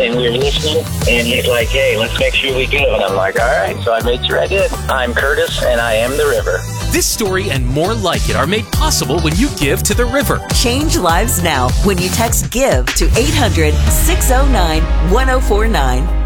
and we were listening, and he's like, hey, let's make sure we go. And I'm like, all right. So I made sure I did. I'm Curtis, and I am the river. This story and more like it are made possible when you give to the river. Change lives now when you text GIVE to 800-609-1049.